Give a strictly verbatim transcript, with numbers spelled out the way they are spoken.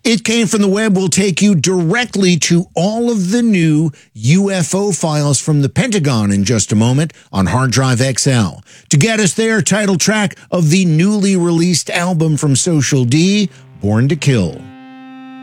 It Came From the Web will take you directly to all of the new U F O files from the Pentagon in just a moment on Hard Drive X L. To get us there, title track of the newly released album from Social D, Born to Kill.